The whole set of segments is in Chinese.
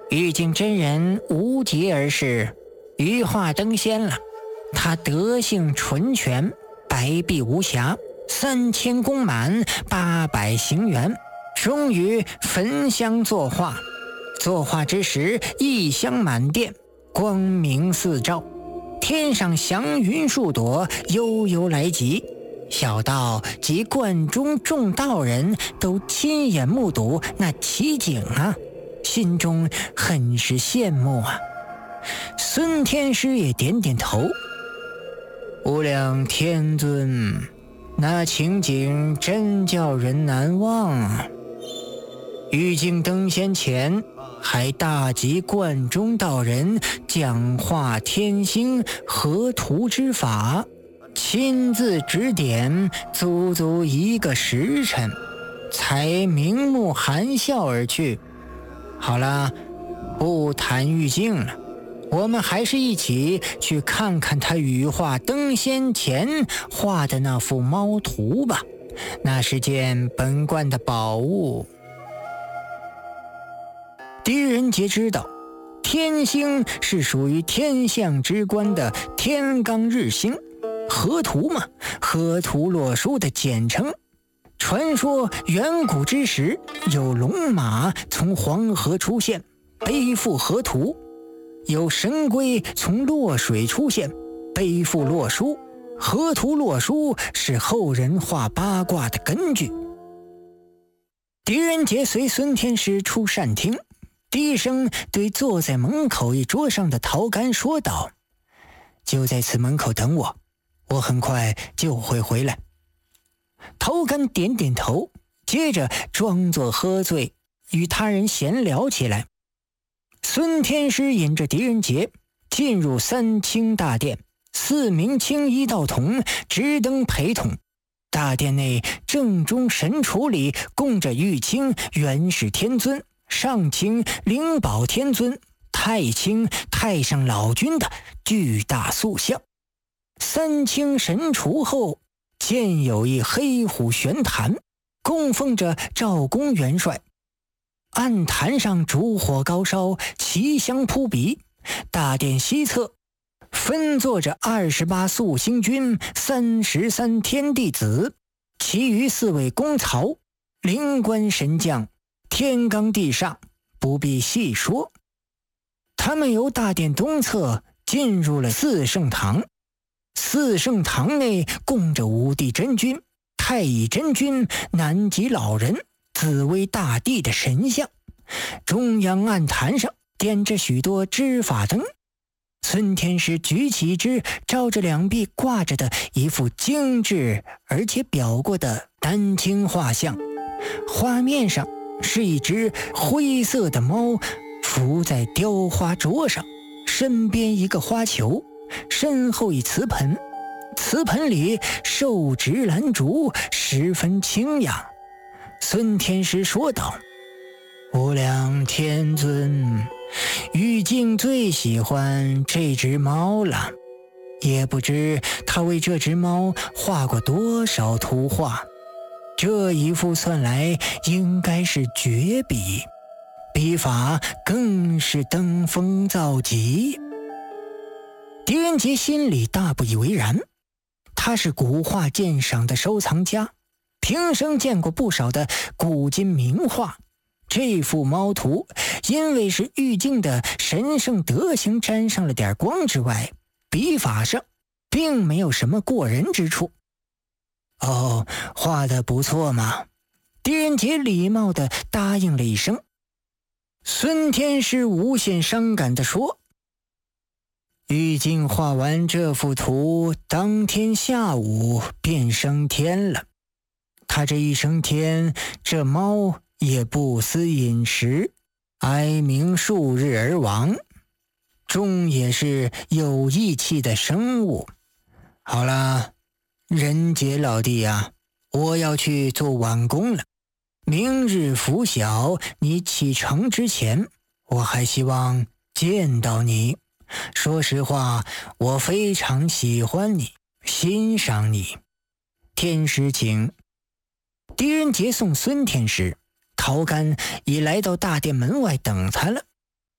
玉净真人无疾而逝，羽化登仙了。他德性纯全，白璧无瑕，3000宫满，800行圆，终于焚香作画。作画之时，异香满殿，光明四照，天上祥云数朵，悠悠来急。小道及观中众道人都亲眼目睹那奇景啊，心中很是羡慕啊。孙天师也点点头。无量天尊，那情景真叫人难忘啊。玉净登仙前，还大集观中道人讲化天星合图之法，亲自指点，足足1个时辰，才明目含笑而去。好了，不谈玉净了，我们还是一起去看看他羽化登仙前画的那幅猫图吧，那是件本观的宝物。狄仁杰知道，天星是属于天象之官的天罡日星，河图嘛，河图洛书的简称。传说远古之时，有龙马从黄河出现，背负河图；有神龟从洛水出现，背负洛书。河图洛书是后人画八卦的根据。狄仁杰随孙天师出膳厅，低声对坐在门口一桌上的陶干说道：“就在此门口等我，我很快就会回来。”陶干点点头，接着装作喝醉，与他人闲聊起来。孙天师引着狄仁杰进入三清大殿，4名青衣道童直登陪同。大殿内正中神厨里供着玉清元始天尊、上清灵宝天尊、太清太上老君的巨大塑像。三清神厨后建有一黑虎玄坛，供奉着赵公元帅。案坛上烛火高烧，奇香扑鼻。大殿西侧分坐着28宿星君、33天地子，其余4位公曹、灵官神将，天罡地煞，不必细说。他们由大殿东侧进入了四圣堂。四圣堂内供着五帝真君、太乙真君、南极老人、紫薇大帝的神像。中央案坛上点着许多支法灯。孙天师举起一只照着两臂挂着的一幅精致而且裱过的丹青画像，画面上是一只灰色的猫伏在雕花桌上，身边一个花球，身后一瓷盆，瓷盆里寿植兰竹，十分清雅。孙天师说道：“无量天尊，玉净最喜欢这只猫了，也不知他为这只猫画过多少图画，这一幅算来应该是绝笔，笔法更是登峰造极。”狄仁杰心里大不以为然，他是古画鉴赏的收藏家，平生见过不少的古今名画。这幅猫图因为是玉净的神圣德行沾上了点光之外，笔法上并没有什么过人之处。哦，画得不错嘛。狄仁杰礼貌地答应了一声。孙天师无限伤感地说：“玉净画完这幅图，当天下午便升天了。他这一升天，这猫也不思饮食，哀鸣数日而亡，终也是有义气的生物。好了，仁杰老弟啊，我要去做晚工了。明日拂晓，你启程之前，我还希望见到你。说实话，我非常喜欢你，欣赏你。天师请。”狄仁杰送孙天师，陶干已来到大殿门外等他了。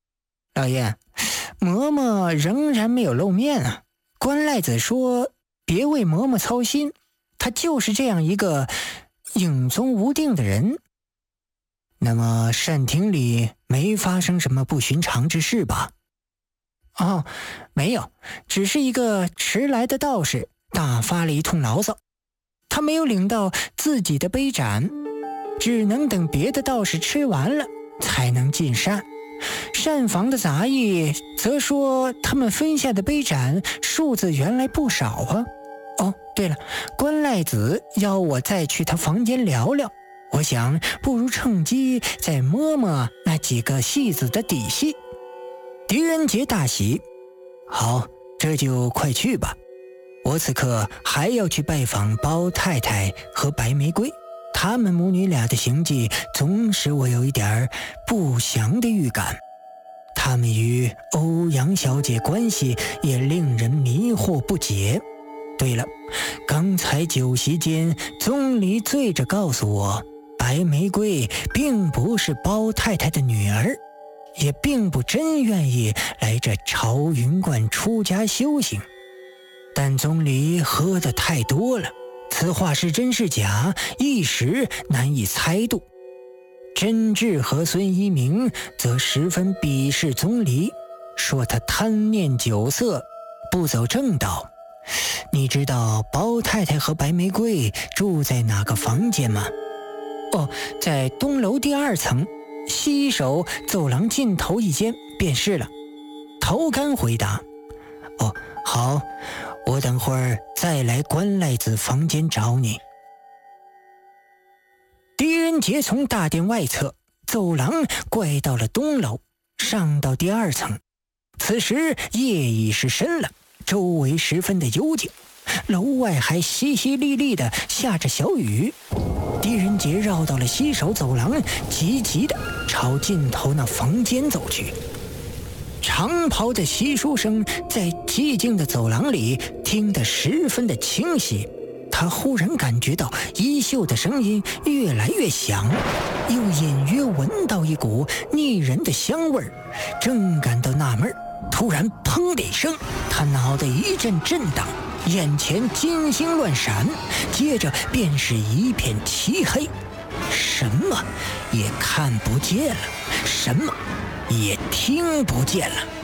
老爷，嬷嬷仍然没有露面啊。关赖子说别为嬷嬷操心，他就是这样一个影踪无定的人。那么善厅里没发生什么不寻常之事吧？哦，没有，只是一个迟来的道士大发了一通牢骚，他没有领到自己的杯盏，只能等别的道士吃完了才能进膳。膳房的杂役则说他们分下的杯盏数字原来不少啊。哦，对了，关赖子要我再去他房间聊聊，我想不如趁机再摸摸那几个戏子的底细。狄仁杰大喜，好，这就快去吧。我此刻还要去拜访包太太和白玫瑰，她们母女俩的行迹总使我有一点不祥的预感。她们与欧阳小姐关系也令人迷惑不解。对了，刚才酒席间宗离醉着告诉我，白玫瑰并不是包太太的女儿，也并不真愿意来这朝云观出家修行。但宗离喝得太多了，此话是真是假，一时难以猜度。甄志和孙一鸣则十分鄙视宗离，说他贪念酒色，不走正道。你知道包太太和白玫瑰住在哪个房间吗？哦，在东楼第2层，西首走廊尽头一间便是了。头干回答。哦，好，我等会儿再来关赖子房间找你。狄仁杰从大殿外侧走廊拐到了东楼，上到第2层。此时夜已是深了，周围十分的幽静，楼外还淅淅沥沥的下着小雨。狄仁杰绕到了西首走廊，急急的朝尽头那房间走去。长袍的习书声在寂静的走廊里听得十分的清晰。他忽然感觉到衣袖的声音越来越响，又隐约闻到一股腻人的香味儿。正感到纳闷，突然砰的一声，他脑袋一阵震荡，眼前金星乱闪，接着便是一片漆黑，什么也看不见了，什么也听不见了。